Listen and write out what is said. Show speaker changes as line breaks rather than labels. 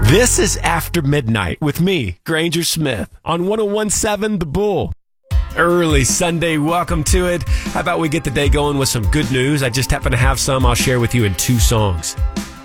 This is After Midnight with me, Granger Smith, on 101.7 The Bull. Early Sunday, welcome to it. How about we get the day going with some good news? I just happen to have some I'll share with you in two songs.